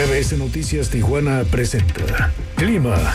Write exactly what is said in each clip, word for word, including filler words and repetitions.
B S Noticias Tijuana presenta Clima.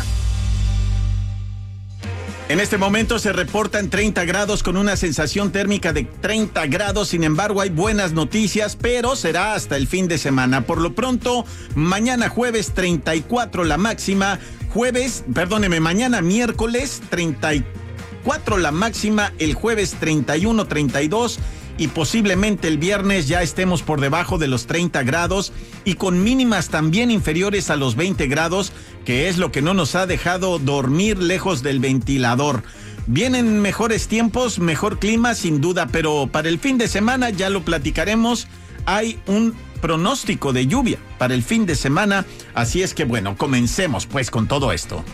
En este momento se reportan treinta grados con una sensación térmica de treinta grados. Sin embargo, hay buenas noticias, pero será hasta el fin de semana. Por lo pronto, mañana jueves treinta y cuatro la máxima. Jueves, perdóneme, mañana miércoles treinta y cuatro la máxima. El jueves treinta y uno, treinta y dos. Y posiblemente el viernes ya estemos por debajo de los treinta grados y con mínimas también inferiores a los veinte grados, que es lo que no nos ha dejado dormir lejos del ventilador. Vienen mejores tiempos, mejor clima sin duda, pero para el fin de semana ya lo platicaremos. Hay un pronóstico de lluvia para el fin de semana, así es que bueno, comencemos pues con todo esto.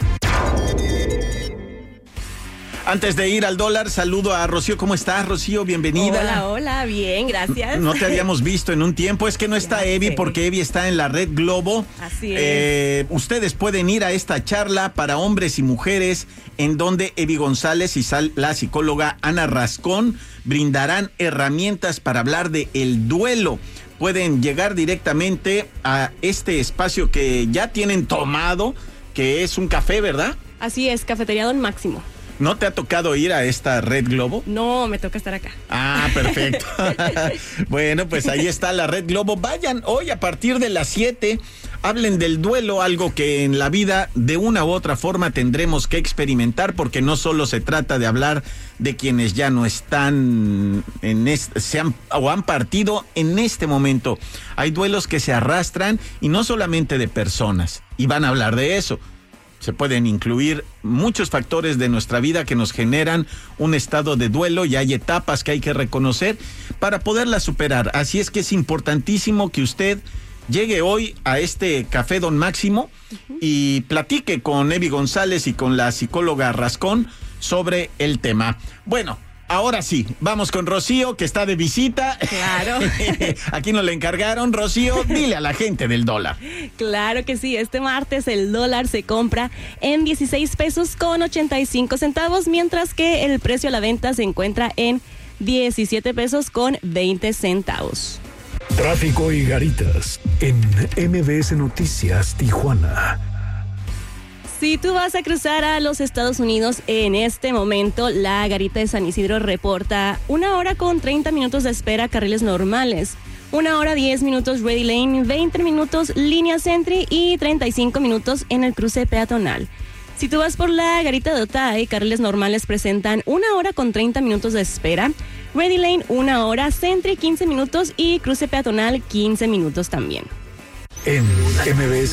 Antes de ir al dólar, saludo a Rocío. ¿Cómo estás, Rocío? Bienvenida. Hola, hola, bien, gracias. No te habíamos visto en un tiempo. Es que no está Ya Evi sé. porque Evi está en la Red Globo. Así es. Eh, ustedes pueden ir a esta charla para hombres y mujeres en donde Evi González y sal- la psicóloga Ana Rascón brindarán herramientas para hablar de el duelo. Pueden llegar directamente a este espacio que ya tienen tomado, que es un café, ¿verdad? Así es, Cafetería Don Máximo. ¿No te ha tocado ir a esta Red Globo? No, me toca estar acá. Ah, perfecto. Bueno, pues ahí está la Red Globo. Vayan hoy a partir de las siete. Hablen del duelo, algo que en la vida de una u otra forma tendremos que experimentar, porque no solo se trata de hablar de quienes ya no están en este, se han o han partido en este momento. Hay duelos que se arrastran y no solamente de personas, y van a hablar de eso. Se pueden incluir muchos factores de nuestra vida que nos generan un estado de duelo y hay etapas que hay que reconocer para poderlas superar. Así es que es importantísimo que usted llegue hoy a este Café Don Máximo y platique con Evi González y con la psicóloga Rascón sobre el tema. Bueno, ahora sí, vamos con Rocío, que está de visita. Claro. Aquí nos le encargaron. Rocío, dile a la gente del dólar. Claro que sí, este martes el dólar se compra en dieciséis pesos con ochenta y cinco centavos, mientras que el precio a la venta se encuentra en diecisiete pesos con veinte centavos. Tráfico y garitas en M B S Noticias Tijuana. Si tú vas a cruzar a los Estados Unidos en este momento, la garita de San Isidro reporta una hora con treinta minutos de espera, carriles normales, una hora diez minutos Ready Lane, veinte minutos línea Sentry y treinta y cinco minutos en el cruce peatonal. Si tú vas por la garita de Otay, carriles normales presentan una hora con treinta minutos de espera, Ready Lane una hora, Sentry quince minutos y cruce peatonal quince minutos también. En M B S